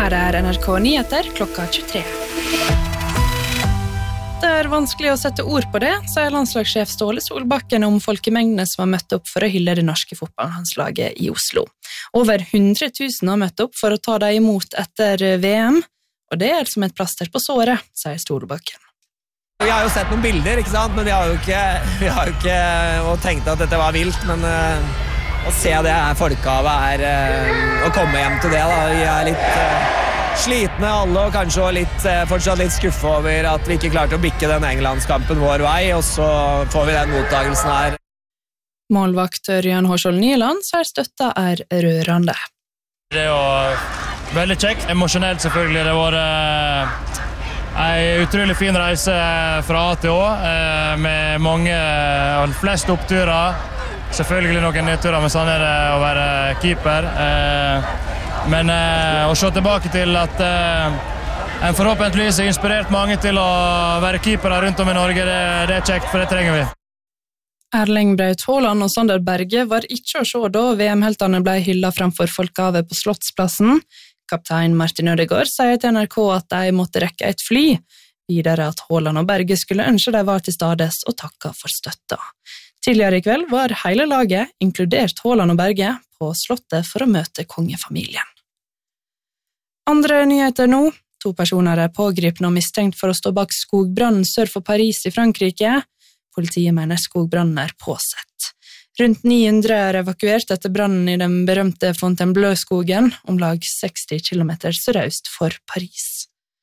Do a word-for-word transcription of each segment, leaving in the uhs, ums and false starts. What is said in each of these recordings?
Her er N R K Nyheter klokka tjuetre. Det er vanskelig å sette ord på det, sier landslagssjef Ståle Solbakken om folkemengdene som har møtt opp for å hylle det norske fotballlandslaget i Oslo. Over hundre tusen har møtt opp for å ta dem imot etter V M, og det er som et plaster på såret, sier Solbakken. Vi har jo sett noen bilder, ikke sant? Men vi har jo ikke, vi har jo ikke og tenkt at dette var vilt, men uh, å se det her folkehavet er uh, å komme hjem til det da. Vi er litt uh, slitne alle, og kanskje litt, uh, fortsatt litt skuffe over at vi ikke klarte å bikke den Englandskampen vår vei, og så får vi den mottagelsen her. Målvakt Ørjan Hårsvold Nyland sier støtta er rørende. Det var veldig kjekt, emosjonelt selvfølgelig. Det var uh... en utrolig fin reise fra A til Å, med mange, flest oppturer. Selvfølgelig noen nedturer, men sånn er det å være keeper. Men å se tilbake til at en forhåpentligvis har inspirert mange til å være keepere rundt om i Norge, det, det er kjekt, for det trenger vi. Erling Braut Haaland og Sander Berge var ikke å se da V M-heltene ble hyllet framfor folkehavet på Slottsplassen. Kaptein Martin Ødegaard sier til N R K at de måtte rekke et fly, videre at Haaland og Berge skulle ønske de var til stades og takka for støtta. Tidligere i kveld var hele laget, inkludert Haaland og Berge, på Slottet for å møte kongefamilien. Andre nyheter nå. To personer er pågripne og mistenkt for å stå bak skogbrannen sør for Paris i Frankrike. Politiet mener skogbrannen er påsett. Rundt ni hundre er evakuert etter brannen i den berømte Fontainebleau-skogen, om lag seksti kilometer sørøst for Paris.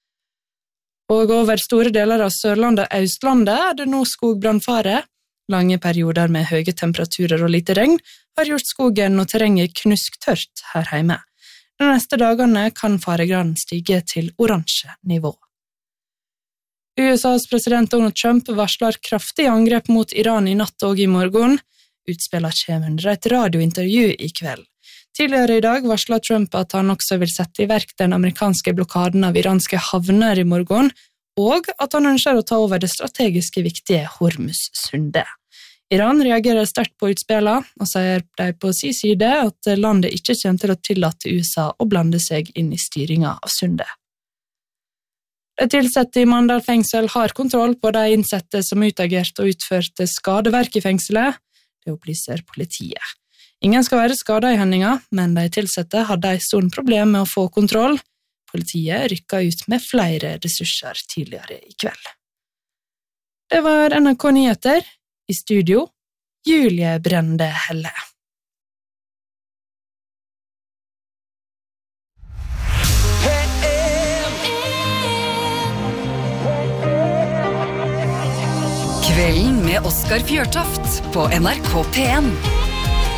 Og over store deler av Sørlandet og Østlandet er det nå skogbrannfare. Lange perioder med høye temperaturer og lite regn har gjort skogen og terrenget knusktørt her hjemme. De neste dagene kan faregraden stige til oransje nivå. U S A's president Donald Trump varsler kraftig angrep mot Iran i natt og i morgen. Utspillet kommer under et radiointervju i kveld. Tidligere i dag varslet Trump at han også vil sette i verk den amerikanske blokaden av iranske havner i morgen, og at han ønsker å ta over det strategisk viktige Hormuz-sundet. Iran reagerer sterkt på utspillet, og sier de på sin side at landet ikke kommer til å tillate U S A å blande seg inn i styringen av sundet. De tilsatte i Mandal fengsel har kontroll på de innsatte som utagerte og utførte skadeverk i fengselet. Det opplyser politiet. Ingen skal være skadet i hendinga, men de tilsatte hadde et stort problem med å få kontroll. Politiet rykket ut med flere ressurser tidligere i kveld. Det var N R K Nyheter. I studio, Julie Brende Helle. Kvelden med Oskar Fjørtoft på N R K P en.